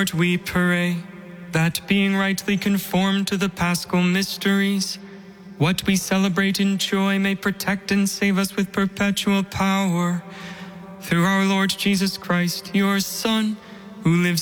Lord, we pray that being rightly conformed to the Paschal mysteries, what we celebrate in joy may protect and save us with perpetual power. Through our Lord Jesus Christ, your Son, who lives